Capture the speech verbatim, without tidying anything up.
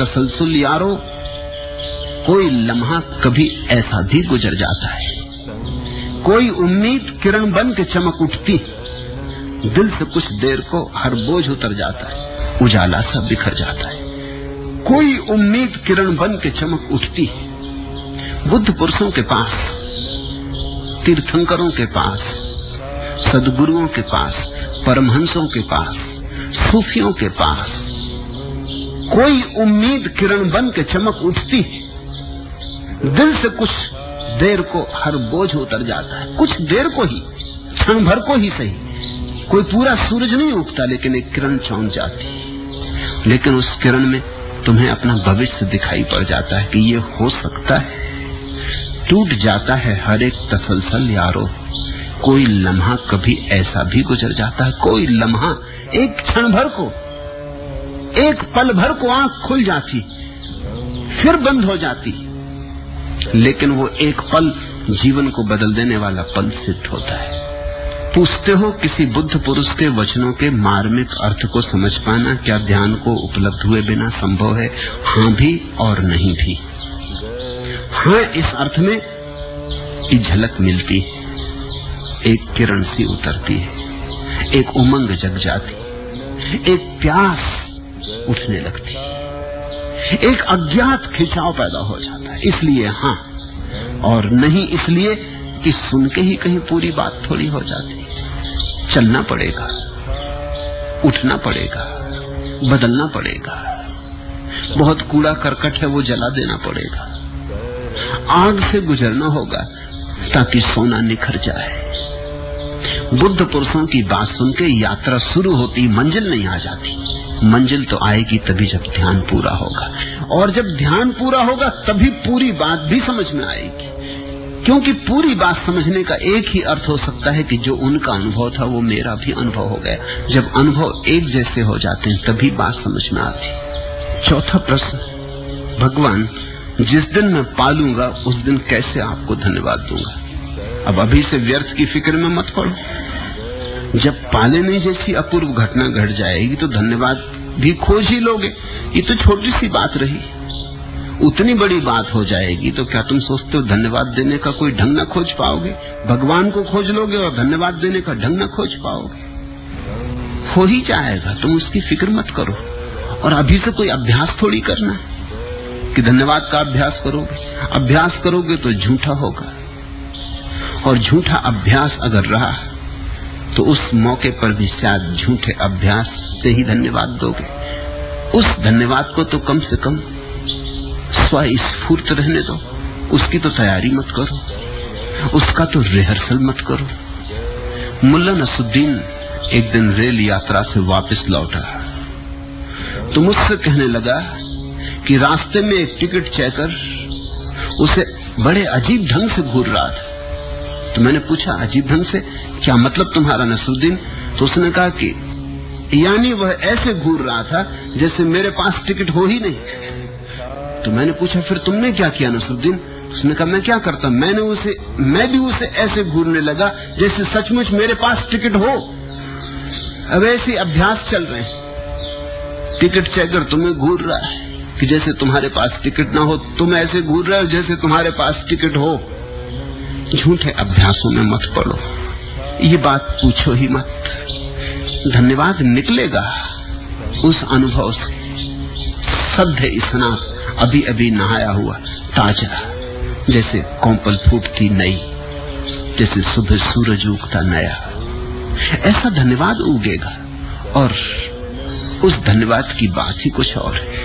तसलसल यारो, कोई लम्हा कभी ऐसा भी गुजर जाता है। कोई उम्मीद किरण बन के चमक उठती, दिल से कुछ देर को हर बोझ उतर जाता है, उजाला सा बिखर जाता है। कोई उम्मीद किरण बन के चमक उठती, बुद्ध पुरुषों के पास, तीर्थंकरों के पास, सदगुरुओं के पास, परमहंसों के पास, सूफियों के पास कोई उम्मीद किरण बन के चमक उठती, दिल से कुछ देर को हर बोझ उतर जाता है, कुछ देर को ही, क्षण भर को ही सही। कोई पूरा सूरज नहीं उगता, लेकिन एक किरण चौंक जाती है। लेकिन उस किरण में तुम्हें अपना भविष्य दिखाई पड़ जाता है कि ये हो सकता है। टूट जाता है हर एक तसलसल यारो, कोई लम्हा कभी ऐसा भी गुजर जाता है। कोई लम्हा, एक क्षण भर को, एक पल भर को आंख खुल जाती, फिर बंद हो जाती, लेकिन वो एक पल जीवन को बदल देने वाला पल सिद्ध होता है। पूछते हो किसी बुद्ध पुरुष के वचनों के मार्मिक अर्थ को समझ पाना क्या ध्यान को उपलब्ध हुए बिना संभव है? हाँ भी और नहीं भी। हाँ, इस अर्थ में की झलक मिलती है, एक किरण सी उतरती है, एक उमंग जग जाती, एक प्यास उठने लगती, एक अज्ञात खिंचाव पैदा हो जाता है। इसलिए हाँ, और नहीं इसलिए कि सुन के ही कहीं पूरी बात थोड़ी हो जाती। चलना पड़ेगा, उठना पड़ेगा, बदलना पड़ेगा। बहुत कूड़ा करकट है, वो जला देना पड़ेगा। आग से गुजरना होगा ताकि सोना निखर जाए। बुद्ध पुरुषों की बात सुन के यात्रा शुरू होती, मंजिल नहीं आ जाती। मंजिल तो आएगी तभी जब ध्यान पूरा होगा, और जब ध्यान पूरा होगा तभी पूरी बात भी समझ में आएगी। क्योंकि पूरी बात समझने का एक ही अर्थ हो सकता है कि जो उनका अनुभव था वो मेरा भी अनुभव हो गया। जब अनुभव एक जैसे हो जाते हैं तभी बात समझ में आती। चौथा प्रश्न, भगवान जिस दिन मैं पालूंगा उस दिन कैसे आपको धन्यवाद दूंगा? अब अभी से व्यर्थ की फिक्र में मत पड़ो। जब पाले नहीं जैसी अपूर्व घटना घट जाएगी तो धन्यवाद भी खोज ही लोगे। ये तो छोटी सी बात रही, उतनी बड़ी बात हो जाएगी तो क्या तुम सोचते हो धन्यवाद देने का कोई ढंग न खोज पाओगे? भगवान को खोज लोगे और धन्यवाद देने का ढंग न खोज पाओगे। हो ही जाएगा, तुम उसकी फिक्र मत करो। और अभी से कोई अभ्यास थोड़ी करना कि धन्यवाद का अभ्यास करोगे। अभ्यास करोगे तो झूठा होगा, और झूठा अभ्यास अगर रहा तो उस मौके पर भी शायद झूठे अभ्यास से ही धन्यवाद दोगे। उस धन्यवाद को तो कम से कम स्वस्फूर्त रहने दो, उसकी तो तैयारी मत करो, उसका तो रिहर्सल मत करो। मुल्ला नसरुद्दीन एक दिन रेल यात्रा से वापस लौटा तो मुझसे कहने लगा कि रास्ते में एक टिकट चेकर उसे बड़े अजीब ढंग से घूर रहा था। तो मैंने पूछा, अजीब ढंग से क्या मतलब तुम्हारा नसरुद्दीन? तो उसने कहा कि यानी वह ऐसे घूर रहा था जैसे मेरे पास टिकट हो ही नहीं। तो मैंने पूछा, फिर तुमने क्या किया नसरुद्दीन? उसने कहा, मैं क्या करता, मैंने उसे मैं भी उसे ऐसे घूरने लगा जैसे सचमुच मेरे पास टिकट हो। अब ऐसे अभ्यास चल रहे हैं। टिकट चेकर तुम्हें घूर रहा है कि जैसे तुम्हारे पास टिकट ना हो, तुम ऐसे घूर रहे हो जैसे तुम्हारे पास टिकट हो। झूठे अभ्यासों में मत पड़ो, ये बात पूछो ही मत। धन्यवाद निकलेगा उस अनुभव से, सद्य स्नान, अभी अभी नहाया हुआ ताजा, जैसे कौंपल फूटती नई, जैसे सुबह सूरज उगता नया, ऐसा धन्यवाद उगेगा। और उस धन्यवाद की बात ही कुछ और है।